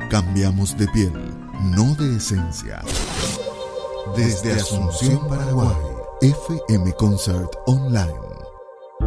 Cambiamos de piel, no de esencia. Desde Asunción, Paraguay, FM Concert Online.